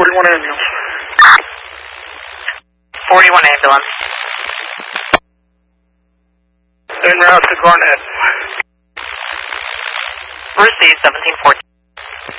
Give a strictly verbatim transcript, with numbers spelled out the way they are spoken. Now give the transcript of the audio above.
forty-one ambulance. forty-one ambulance. En route to Garnett. Received, seventeen fourteen.